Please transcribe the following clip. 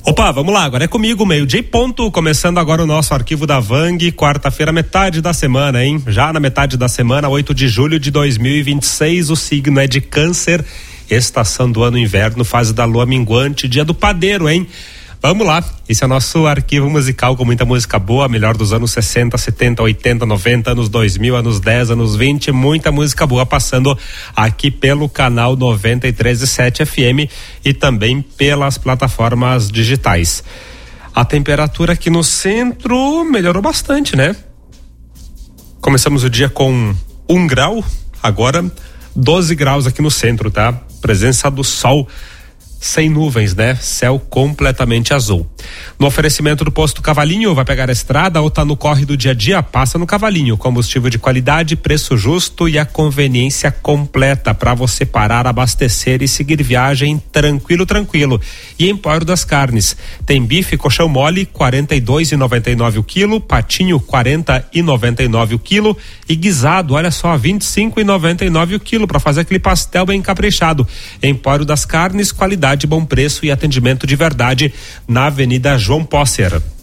Opa, vamos lá, agora é comigo, meio-dia e ponto, começando agora o nosso arquivo da Vang, quarta-feira, metade da semana, hein? Já na metade da semana, 8 de julho de 2026, o signo é de Câncer, estação do ano inverno, fase da lua minguante, dia do padeiro, hein? Vamos lá, esse é o nosso arquivo musical com muita música boa, melhor dos anos 60, 70, 80, 90, anos 2000, anos 10, anos 20, muita música boa passando aqui pelo canal 93.7 FM e também pelas plataformas digitais. A temperatura aqui no centro melhorou bastante, né? Começamos o dia com 1 grau, agora 12 graus aqui no centro, tá? Presença do sol. Sem nuvens, né? Céu completamente azul. No oferecimento do posto Cavalinho, vai pegar a estrada ou tá no corre do dia a dia? Passa no Cavalinho. Combustível de qualidade, preço justo e a conveniência completa para você parar, abastecer e seguir viagem tranquilo. E Empório das Carnes. Tem bife colchão mole, 42,99 o quilo, patinho 40,99 o quilo e guisado, olha só, 25,99 o quilo para fazer aquele pastel bem caprichado. Empório das Carnes, qualidade, bom preço e atendimento de verdade na Avenida João Pócer.